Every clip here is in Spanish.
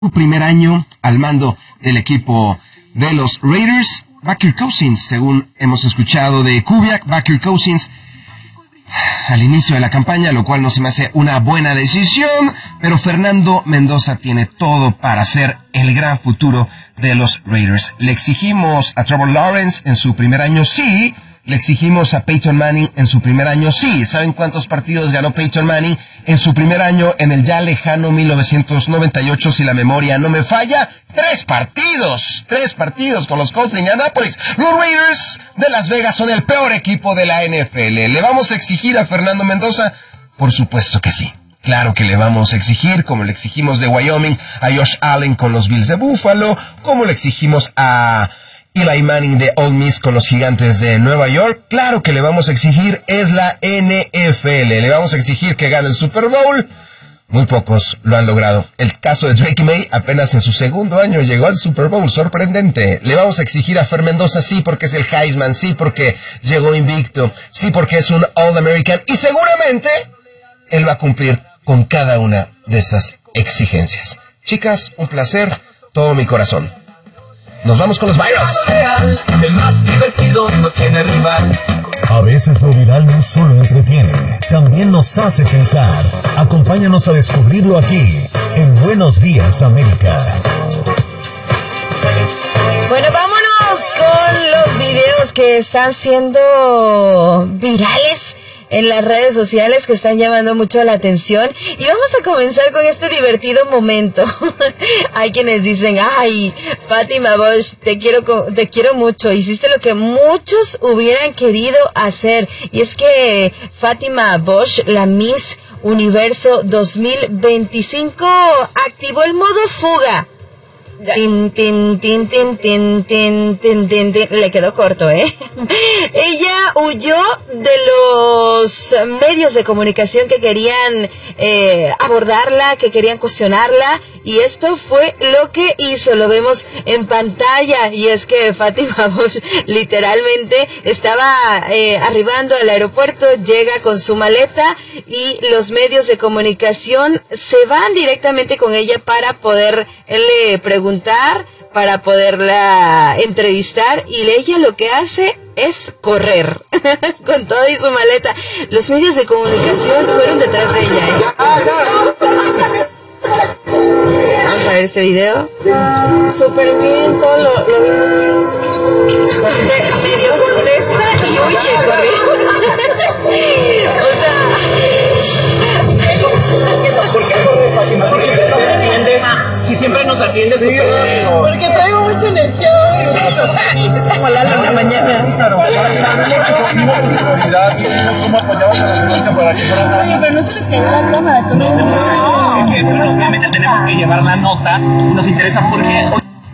su primer año al mando del equipo de los Raiders. Va Kirk Cousins, según hemos escuchado de Kubiak, va Kirk Cousins al inicio de la campaña, lo cual no se me hace una buena decisión, pero Fernando Mendoza tiene todo para ser el gran futuro de los Raiders. Le exigimos a Trevor Lawrence en su primer año, sí. Le exigimos a Peyton Manning en su primer año, sí. ¿Saben cuántos partidos ganó Peyton Manning en su primer año en el ya lejano 1998, si la memoria no me falla? 3 partidos con los Colts de Indianapolis. Los Raiders de Las Vegas son el peor equipo de la NFL. ¿Le vamos a exigir a Fernando Mendoza? Por supuesto que sí. Claro que le vamos a exigir, como le exigimos de Wyoming a Josh Allen con los Bills de Buffalo, como le exigimos a Eli Manning de Ole Miss con los Gigantes de Nueva York. Claro que le vamos a exigir, es la NFL. Le vamos a exigir que gane el Super Bowl. Muy pocos lo han logrado. El caso de Drake May, apenas en su segundo año llegó al Super Bowl, sorprendente. Le vamos a exigir a Fer Mendoza, sí, porque es el Heisman, sí, porque llegó invicto, sí, porque es un All-American, y seguramente él va a cumplir con cada una de esas exigencias. Chicas, un placer, todo mi corazón. Nos vamos con los virals. El más divertido no tiene rival. A veces lo viral no solo entretiene, también nos hace pensar. Acompáñanos a descubrirlo aquí, en Buenos Días, América. Bueno, vámonos con los videos que están siendo virales en las redes sociales, que están llamando mucho la atención, y vamos a comenzar con este divertido momento. Hay quienes dicen: ay, Fátima Bosch, te quiero mucho, hiciste lo que muchos hubieran querido hacer. Y es que Fátima Bosch, la Miss Universo 2025, activó el modo fuga. Le quedó corto, Ella huyó de los medios de comunicación que querían abordarla, que querían cuestionarla, y esto fue lo que hizo. Lo vemos en pantalla, y es que Fátima Bosch literalmente estaba arribando al aeropuerto, llega con su maleta, y los medios de comunicación se van directamente con ella para poderle preguntar, para poderla entrevistar, y ella lo que hace es correr con todo y su maleta. Los medios de comunicación fueron detrás de ella, Vamos a ver este video. Súper bien, todo lo medio contesta y huye corriendo. O sea, ¿por qué corre, Fátima? ¿Por qué nos atiendes? Si siempre nos atiendes, porque traigo mucha energía. Es como la de la mañana. ¿Cómo apoyamos a la comunidad para que fuera? Oye, pero no se les cayó la cámara. Bueno, obviamente tenemos que llevar la nota. Nos interesa porque...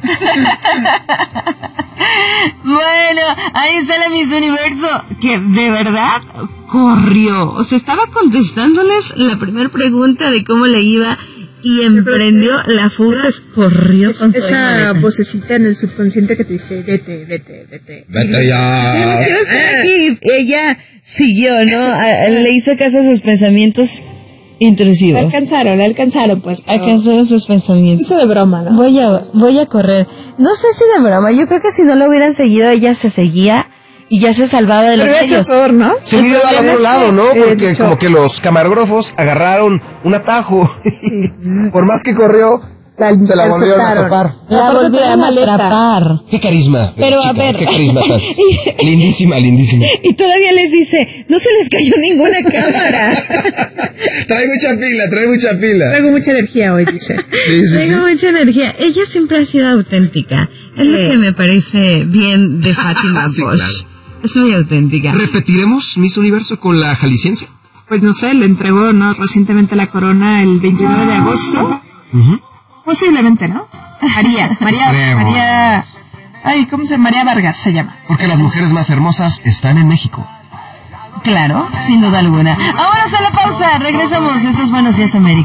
Bueno, ahí está la Miss Universo, que de verdad corrió. O sea, estaba contestándoles la primera pregunta de cómo le iba, y emprendió la fuga, corrió con esa vocecita en el subconsciente que te dice: vete ya. Sí, no quiero estar aquí. Ella siguió, ¿no? Le hizo caso a sus pensamientos intrusivos. Alcanzaron, pues. Alcanzaron sus pensamientos. Hizo de broma, ¿no? Voy a correr. No sé si de broma. Yo creo que si no lo hubieran seguido, ella se seguía y ya se salvaba de los medios. ¿No? Se hubiera ido al otro lado, ¿no? Porque como que los camarógrafos agarraron un atajo. Sí. Por más que corrió, se la volvieron a topar. La volvieron a atrapar. Qué carisma. Pero chica, a ver. Qué carisma. Lindísima. Y todavía les dice: no se les cayó ninguna cámara. Trae mucha pila. Traigo mucha energía hoy, dice. Traigo mucha energía. Ella siempre ha sido auténtica. Sí. Es lo que me parece bien de Fátima Bosch. Claro. Es muy auténtica. ¿Repetiremos Miss Universo con la jalisciense? Pues no sé, le entregó recientemente la corona el 29 de agosto. Uh-huh. Posiblemente, ¿no? María. Ay, ¿cómo se llama? María Vargas se llama. Porque las mujeres más hermosas están en México. Claro, sin duda alguna. Ahora a la pausa, regresamos. Estos Buenos Días, América.